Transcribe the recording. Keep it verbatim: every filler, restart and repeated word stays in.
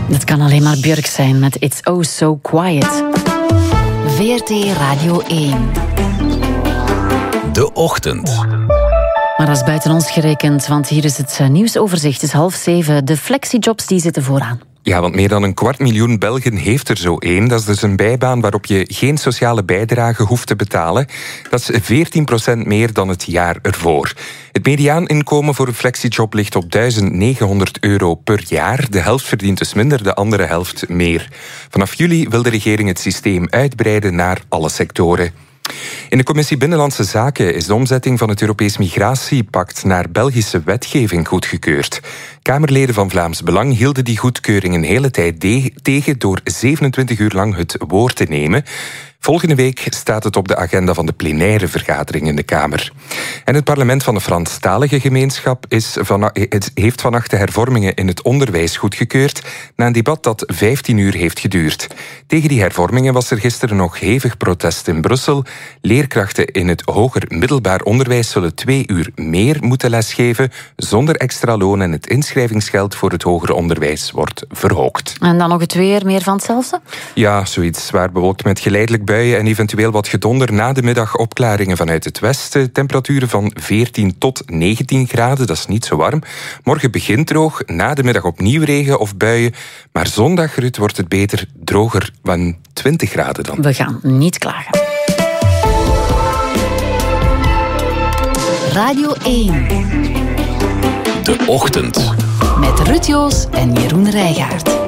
Dat kan alleen maar Björk zijn met It's Oh So Quiet. V R T Radio één. De Ochtend. Maar dat is buiten ons gerekend, want hier is het nieuwsoverzicht. Het is half zeven. De flexijobs die zitten vooraan. Ja, want meer dan een kwart miljoen Belgen heeft er zo één. Dat is dus een bijbaan waarop je geen sociale bijdrage hoeft te betalen. Dat is veertien procent meer dan het jaar ervoor. Het mediaaninkomen voor een flexijob ligt op duizend negenhonderd euro per jaar. De helft verdient dus minder, de andere helft meer. Vanaf juli wil de regering het systeem uitbreiden naar alle sectoren. In de Commissie Binnenlandse Zaken is de omzetting van het Europees Migratiepact naar Belgische wetgeving goedgekeurd. Kamerleden van Vlaams Belang hielden die goedkeuring een hele tijd de- tegen door zevenentwintig uur lang het woord te nemen. Volgende week staat het op de agenda van de plenaire vergadering in de Kamer. En het parlement van de Franstalige gemeenschap is van, het heeft vannacht de hervormingen in het onderwijs goedgekeurd na een debat dat vijftien uur heeft geduurd. Tegen die hervormingen was er gisteren nog hevig protest in Brussel. Leerkrachten in het hoger middelbaar onderwijs zullen twee uur meer moeten lesgeven zonder extra loon en het inschrijvingsgeld voor het hoger onderwijs wordt verhoogd. En dan nog het weer, meer van hetzelfde? Ja, zoiets zwaar bewolkt met geleidelijk buien en eventueel wat gedonder. Na de middag opklaringen vanuit het westen. Temperaturen van veertien tot negentien graden, dat is niet zo warm. Morgen begint droog, na de middag opnieuw regen of buien. Maar zondag, Ruud, wordt het beter droger van twintig graden dan. We gaan niet klagen. Radio één. De Ochtend. Met Ruud Joos en Jeroen Rijgaard.